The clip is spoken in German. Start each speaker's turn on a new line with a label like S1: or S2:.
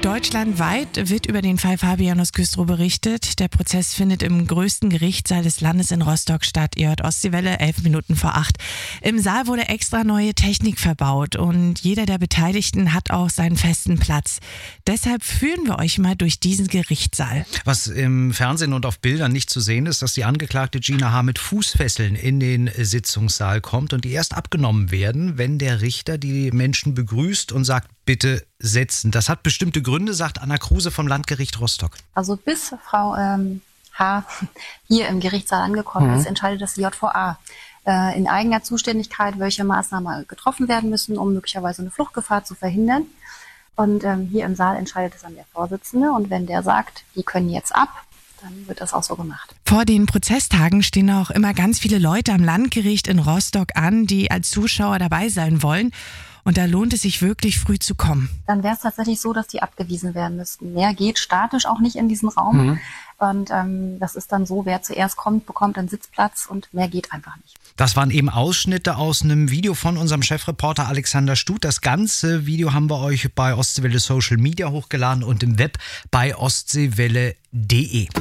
S1: Deutschlandweit wird über den Fall Fabianus Güstrow berichtet. Der Prozess findet im größten Gerichtssaal des Landes in Rostock statt. Ihr hört Ostseewelle, 11 Minuten vor 8. Im Saal wurde extra neue Technik verbaut und jeder der Beteiligten hat auch seinen festen Platz. Deshalb führen wir euch mal durch diesen Gerichtssaal.
S2: Was im Fernsehen und auf Bildern nicht zu sehen ist, dass die Angeklagte Gina H. mit Fußfesseln in den Sitzungssaal kommt und die erst abgenommen werden, wenn der Richter die Menschen begrüßt und sagt, bitte setzen. Das hat bestimmte Gründe, sagt Anna Kruse vom Landgericht Rostock.
S3: Also bis Frau H. hier im Gerichtssaal angekommen ist, entscheidet das JVA in eigener Zuständigkeit, welche Maßnahmen getroffen werden müssen, um möglicherweise eine Fluchtgefahr zu verhindern. Und hier im Saal entscheidet es dann der Vorsitzende. Und wenn der sagt, die können jetzt ab, dann wird das auch so gemacht.
S1: Vor den Prozesstagen stehen auch immer ganz viele Leute am Landgericht in Rostock an, die als Zuschauer dabei sein wollen. Und da lohnt es sich wirklich früh zu kommen.
S3: Dann wäre es tatsächlich so, dass die abgewiesen werden müssten. Mehr geht statisch auch nicht in diesen Raum. Und das ist dann so, wer zuerst kommt, bekommt einen Sitzplatz und mehr geht einfach nicht.
S2: Das waren eben Ausschnitte aus einem Video von unserem Chefreporter Alexander Stut. Das ganze Video haben wir euch bei Ostseewelle Social Media hochgeladen und im Web bei ostseewelle.de.